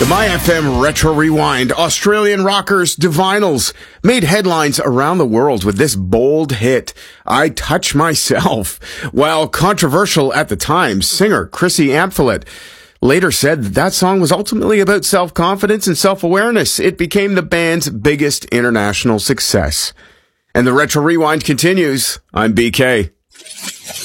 The MyFM Retro Rewind. Australian rockers Divinals made headlines around the world with this bold hit, I Touch Myself. While controversial at the time, singer Chrissy Amphlett later said that song was ultimately about self-confidence and self-awareness. It became the band's biggest international success. And the Retro Rewind continues. I'm BK.